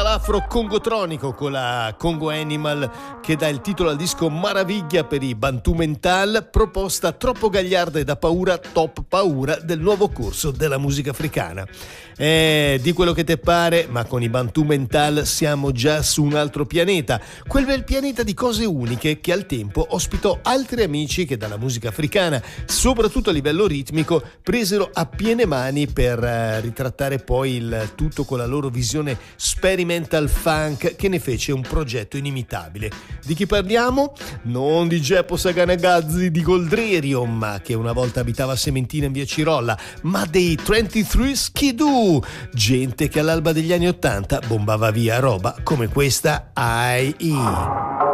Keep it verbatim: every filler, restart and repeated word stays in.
afro-congotronico con la Congo Animal che dà il titolo al disco Maraviglia per i Bantu Mental, proposta troppo gagliarda e da paura, top paura del nuovo corso della musica africana. Eh, di quello che te pare, ma con i Bantu Mental siamo già su un altro pianeta, quel bel pianeta di cose uniche che al tempo ospitò altri amici che dalla musica africana, soprattutto a livello ritmico, presero a piene mani per eh, ritrattare poi il tutto con la loro visione experimental funk che ne fece un progetto inimitabile. Di chi parliamo? Non di Geppo Saganagazzi di Goldrerium, che una volta abitava a Sementina in via Cirolla, ma dei ventitré Skidoo, gente che all'alba degli anni ottanta bombava via roba come questa I E.